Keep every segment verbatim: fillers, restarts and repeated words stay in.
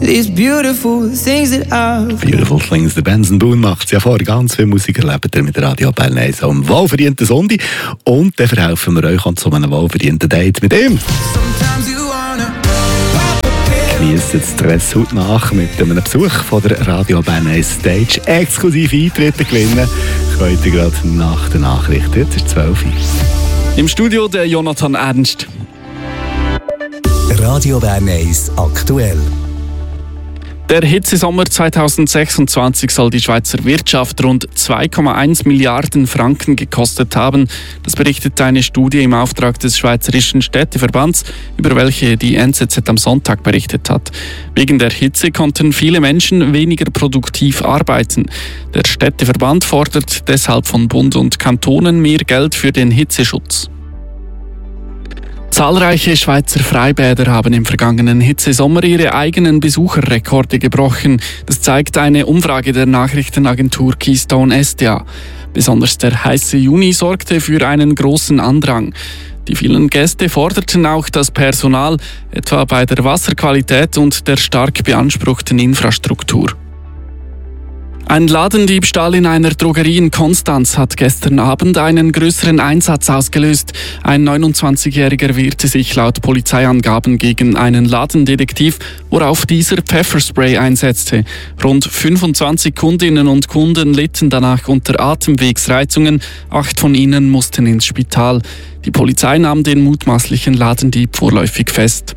These beautiful things that I've Beautiful Things, der Benson Boone macht es ja vor. Ganz viel Musik erlebt ihr mit der Radio Bern eins am wohlverdienten Sonntag. Und dann verhelfen wir euch zu einem wohlverdienten Date mit ihm. Genießt den Stress heute nach mit einem Besuch von der Radio Bern eins Stage. Exklusive Eintritte gewinnen könnt ihr gerade nach der Nachricht. Jetzt ist zwölf Uhr. Im Studio der Jonathan Ernst. Radio Bern eins aktuell. Der Hitzesommer zweitausendsechsundzwanzig soll die Schweizer Wirtschaft rund zwei Komma eins Milliarden Franken gekostet haben. Das berichtet eine Studie im Auftrag des Schweizerischen Städteverbands, über welche die N Z Z am Sonntag berichtet hat. Wegen der Hitze konnten viele Menschen weniger produktiv arbeiten. Der Städteverband fordert deshalb von Bund und Kantonen mehr Geld für den Hitzeschutz. Zahlreiche Schweizer Freibäder haben im vergangenen Hitzesommer ihre eigenen Besucherrekorde gebrochen. Das zeigt eine Umfrage der Nachrichtenagentur Keystone S D A. Besonders der heiße Juni sorgte für einen großen Andrang. Die vielen Gäste forderten auch das Personal, etwa bei der Wasserqualität und der stark beanspruchten Infrastruktur. Ein Ladendiebstahl in einer Drogerie in Konstanz hat gestern Abend einen größeren Einsatz ausgelöst. Ein neunundzwanzigjähriger wehrte sich laut Polizeiangaben gegen einen Ladendetektiv, worauf dieser Pfefferspray einsetzte. Rund fünfundzwanzig Kundinnen und Kunden litten danach unter Atemwegsreizungen. Acht von ihnen mussten ins Spital. Die Polizei nahm den mutmaßlichen Ladendieb vorläufig fest.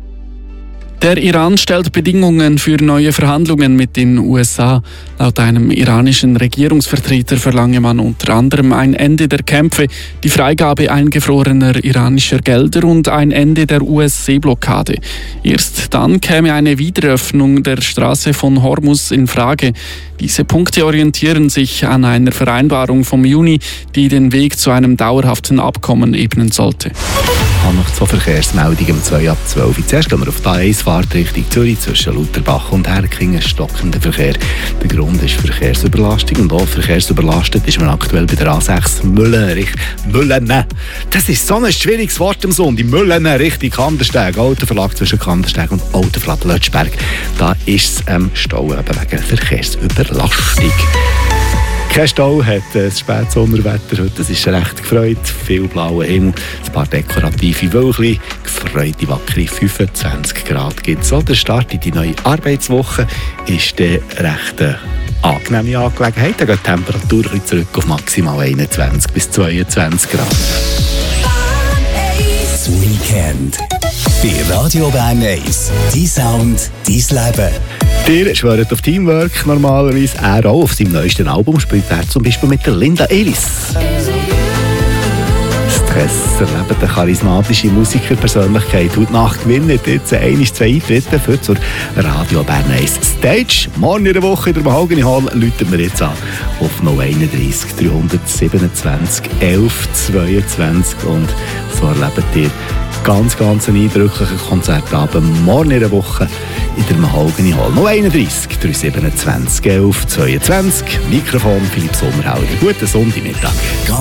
Der Iran stellt Bedingungen für neue Verhandlungen mit den U S A. Laut einem iranischen Regierungsvertreter verlange man unter anderem ein Ende der Kämpfe, die Freigabe eingefrorener iranischer Gelder und ein Ende der U S-Seeblockade. Erst dann käme eine Wiederöffnung der Straße von Hormuz in Frage. Diese Punkte orientieren sich an einer Vereinbarung vom Juni, die den Weg zu einem dauerhaften Abkommen ebnen sollte. Ich habe noch zwei Verkehrsmeldungen um zwei ab zwölf. Zuerst gehen wir auf die A eins Fahrt Richtung Zürich zwischen Lauterbach und Herkingen. Stockender Verkehr. Der Grund ist Verkehrsüberlastung. Und auch verkehrsüberlastet ist man aktuell bei der A sechs Müllen. Müllen. Das ist so ein schwieriges Wort am Sonntag. Müllen Richtung Kandersteg. Autoverlag zwischen Kandersteg und Autoverlag Lötschberg. Da ist es ähm, Stau eben wegen Verkehrsüberlastung. Kein Stau hat das Spätsommerwetter heute. Es ist recht gefreut. Viel blauer Himmel, ein paar dekorative Wölkchen, gefreute, wackere fünfundzwanzig Grad gibt es. Der Start in die neue Arbeitswoche ist eine recht äh, angenehme Angelegenheit. Da geht die Temperatur ein bisschen zurück auf maximal einundzwanzig bis zweiundzwanzig Grad. Das Weekend bei Radio Bern eins. Dein Sound, dein Leben. Ihr schwört auf Teamwork normalerweise. Er auch. Auf seinem neuesten Album spielt er zum Beispiel mit der Linda Elis. Stress erlebt eine charismatische Musikerpersönlichkeit. Heute Nacht gewinnt jetzt ein, zwei Eintritte für zur Radio Bern eins Stage. Morgen in der Woche in der Mahogany Hall läuten wir jetzt an auf null einunddreißig dreihundertsiebenundzwanzig elf zweiundzwanzig und so erlebt ihr ganz, ganz einen eindrücklichen Konzertabend morgen in der Woche in der Mahogany Hall. null einunddreißig dreihundertsiebenundzwanzig elf zweiundzwanzig. Mikrofon Philipp Sommerhauer. Guten Sonntagmittag.